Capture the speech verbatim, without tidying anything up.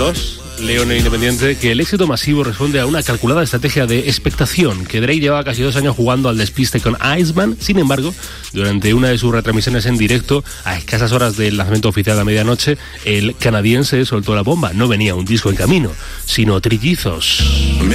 dos, leo en el Independiente que el éxito masivo responde a una calculada estrategia de expectación, que Drake llevaba casi dos años jugando al despiste con Iceman. Sin embargo, durante una de sus retransmisiones en directo, a escasas horas del lanzamiento oficial a medianoche, el canadiense soltó la bomba. No venía un disco en camino, sino trillizos.